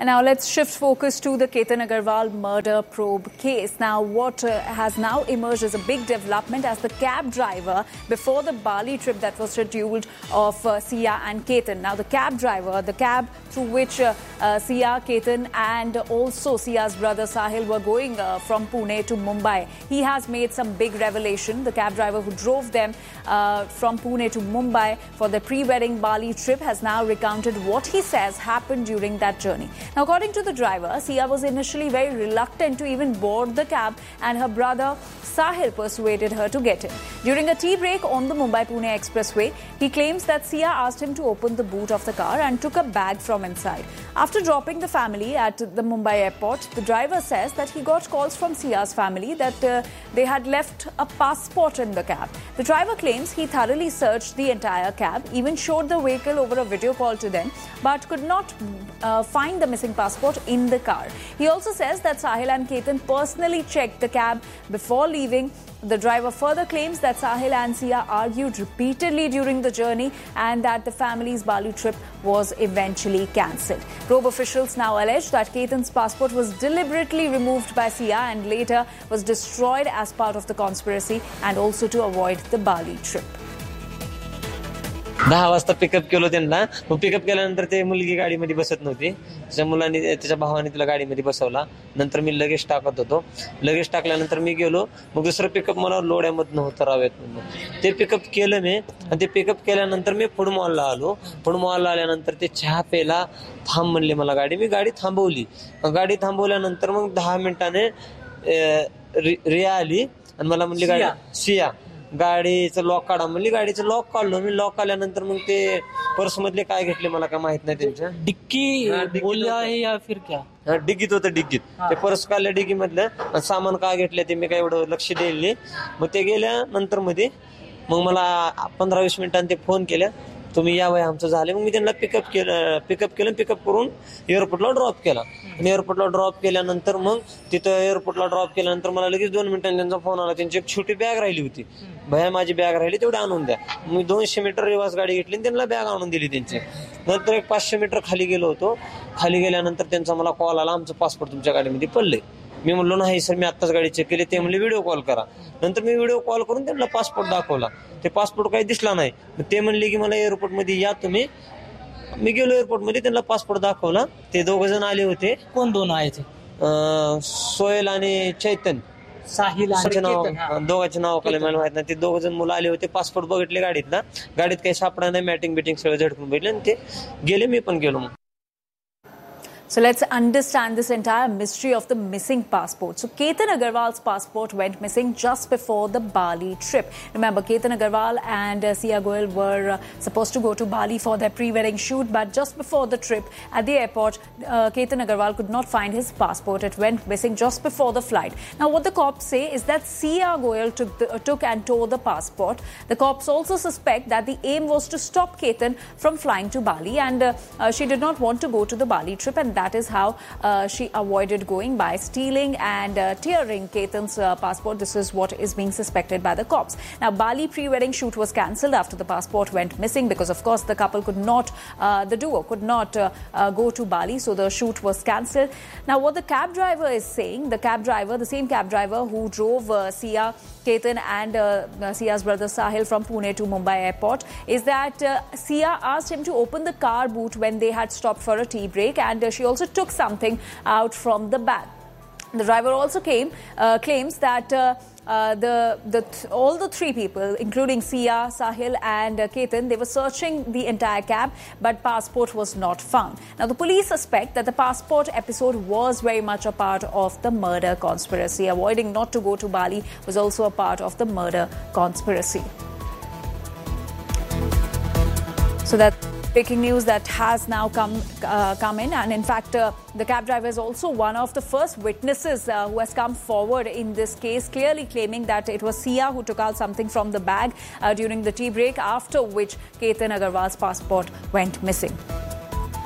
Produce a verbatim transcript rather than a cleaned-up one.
And now let's shift focus to the Ketan Agarwal murder probe case. Now, what uh, has now emerged as a big development as the cab driver before the Bali trip that was scheduled of uh, Sia and Ketan. Now, the cab driver, the cab through which uh, uh, Sia, Ketan and also Sia's brother Sahil were going uh, from Pune to Mumbai. He has made some big revelation. The cab driver who drove them uh, from Pune to Mumbai for the pre-wedding Bali trip has now recounted what he says happened during that journey. Now, according to the driver, Sia was initially very reluctant to even board the cab and her brother Sahil persuaded her to get in. During a tea break on the Mumbai-Pune Expressway, he claims that Sia asked him to open the boot of the car and took a bag from inside. After dropping the family at the Mumbai airport, the driver says that he got calls from Sia's family that uh, they had left a passport in the cab. The driver claims he thoroughly searched the entire cab, even showed the vehicle over a video call to them, but could not uh, find the missing passport in the car. He also says that Sahil and Ketan personally checked the cab before leaving. The driver further claims that Sahil and Sia argued repeatedly during the journey and that the family's Bali trip was eventually cancelled. Probe officials now allege that Ketan's passport was deliberately removed by Sia and later was destroyed as part of the conspiracy and also to avoid the Bali trip. दहा वाजता pickup केलं त्यांना. मग pickup केल्यानंतर ते मुलगी गाडीमध्ये बसत नव्हती. त्याच्या मुलांनी त्याच्या भावाने तिला गाडीमध्ये बसवला. नंतर मी लगेच टाकत होतो. लगेच टाकल्यानंतर मी गेलो. मग दुसरं पिकअप मला लोड्यामधनं होतं रावेत. ते पिकअप केलं मी आणि ते पिकअप केल्यानंतर मी फूड मॉलला आलो. फूड मॉलला आल्यानंतर ते चहा प्यायला थांब म्हणले मला गाडी. मी गाडी थांबवली. गाडी थांबवल्यानंतर मग दहा मिनिटाने रिया आली आणि मला म्हणली गाडी सिया गाडीचं लॉक काढा म्हणली. गाडीचं लॉक काढलो मी. लॉक काढल्यानंतर मग ते पर्स मधले काय घेतले मला काय माहित नाही. त्यांच्या डिक्की बोलल्या या फिर क्या डिग्गीत होतं. डिग्गीत ते पर्स काढल्या डिग्गी मधलं. सामान काय घेतलं ते मी काय एवढं लक्ष द्यायला. मग ते गेल्यानंतर मध्ये मग मला पंधरा वीस मिनिटांनी ते फोन केल्या. तुम्ही या वय आमचं झाले. मग मी त्यांना पिकअप केलं पिकअप केलं पिकअप करून एअरपोर्टला ड्रॉप केला. आणि एअरपोर्टला ड्रॉप केल्यानंतर मग तिथं एअरपोर्टला ड्रॉप केल्यानंतर मला लगेच दोन मिनिटांनी त्यांचा फोन आला. त्यांची एक छोटी बॅग राहिली होती. भया माझी बॅग राहिली तेवढी आणून द्या. मी दोनशे मीटर रिवाज गाडी घेतली आणि त्यांना बॅग आणून दिली त्यांची. नंतर एक पाचशे मीटर खाली गेलो होतो. खाली गेल्यानंतर त्यांचा मला कॉल आला आमचं पासपोर्ट तुमच्या गाडीमध्ये पडले. मी म्हणलो नाही सर मी आत्ताच गाडी चेक केली. ते म्हणले व्हिडिओ कॉल करा. नंतर मी व्हिडिओ कॉल करून त्यांना पासपोर्ट दाखवला. ते पासपोर्ट काही दिसला नाही. ते म्हणले की मला एअरपोर्ट मध्ये या तुम्ही. मी गेलो एअरपोर्ट मध्ये त्यांना पासपोर्ट दाखवला. ते दोघ जण आले होते. कोण दोन आहे सोहेल आणि चैतन्य साहिल नाव दोघांचे नाव काय मला माहित नाही. ते दोघ जण मुलं आले होते. पासपोर्ट बघितले गाडीतला. गाडीत काही सापडा नाही. मॅटिंग बिटिंग सगळं झटकून बघितलं आणि ते गेले. मी पण गेलो. So let's understand this entire mystery of the missing passport. So Ketan Agarwal's passport went missing just before the Bali trip. Remember, Ketan Agarwal and uh, Sia Goyal were uh, supposed to go to Bali for their pre-wedding shoot, but just before the trip at the airport, uh, Ketan Agarwal could not find his passport. It went missing just before the flight. Now, what the cops say is that Sia Goyal took, the, uh, took and tore the passport. The cops also suspect that the aim was to stop Ketan from flying to Bali, and uh, uh, she did not want to go to the Bali trip, and that is how uh, she avoided going by stealing and uh, tearing Ketan's uh, passport. This is what is being suspected by the cops. Now, Bali pre-wedding shoot was cancelled after the passport went missing because, of course, the couple could not, uh, the duo could not uh, uh, go to Bali, so the shoot was cancelled. Now, what the cab driver is saying, the cab driver, the same cab driver who drove uh, Sia, Ketan and uh, Sia's brother Sahil from Pune to Mumbai airport, is that uh, Sia asked him to open the car boot when they had stopped for a tea break, and uh, she also took something out from the bag. The driver also came, uh, claims that uh, uh, the, the th- all the three people, including Sia, Sahil and uh, Ketan, they were searching the entire cab, but passport was not found. Now, the police suspect that the passport episode was very much a part of the murder conspiracy. Avoiding not to go to Bali was also a part of the murder conspiracy. So that breaking news that has now come uh, come in, and in fact uh, the cab driver is also one of the first witnesses uh, who has come forward in this case, clearly claiming that it was Sia who took out something from the bag uh, during the tea break, after which Ketan Agarwal's passport went missing.